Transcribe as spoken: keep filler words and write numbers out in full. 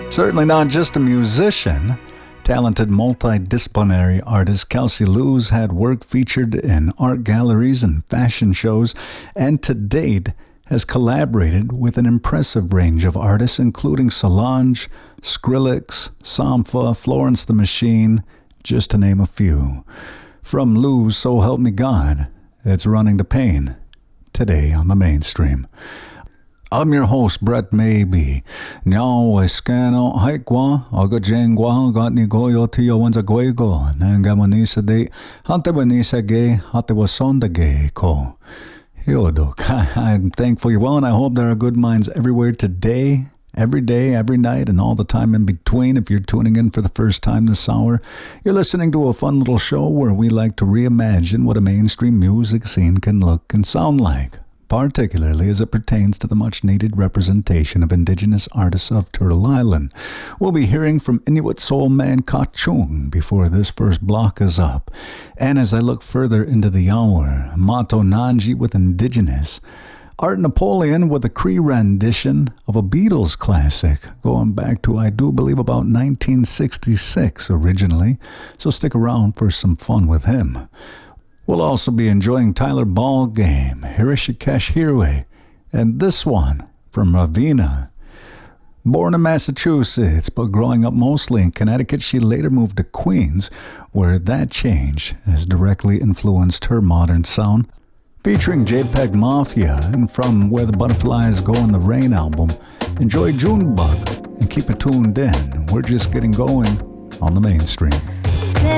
Certainly not just a musician. Talented multidisciplinary artist Kelsey Lewis had work featured in art galleries and fashion shows, and to date has collaborated with an impressive range of artists including Solange, Skrillex, Sampha, Florence the Machine, just to name a few. From Lewis, So Help Me God, it's Running to Pain, today on the mainstream. I'm your host, Brett Maybe. Now, Escano, Haikwa, Agajengwa, Gatni Goyo, Tio Wanza Guego, Nangamanisa de, Hantewanisa Gay, Hatewasonda Gay, Ko. Hiodok, I'm thankful you're well, and I hope there are good minds everywhere today, every day, every night, and all the time in between. If you're tuning in for the first time this hour, you're listening to a fun little show where we like to reimagine what a mainstream music scene can look and sound like, particularly as it pertains to the much-needed representation of indigenous artists of Turtle Island. We'll be hearing from Inuit soul man Ka Chung before this first block is up. And as I look further into the hour, Mato Nanji with Indigenous, Art Napoleon with a Cree rendition of a Beatles classic, going back to, I do believe, about nineteen sixty-six originally, so stick around for some fun with him. We'll also be enjoying Tyler Ballgame, Hirishikesh Hirwe, and this one from Ravina. Born in Massachusetts, but growing up mostly in Connecticut, she later moved to Queens, where that change has directly influenced her modern sound. Featuring JPEG Mafia, and from Where the Butterflies Go in the Rain album, enjoy Junebug and keep it tuned in. We're just getting going on the mainstream.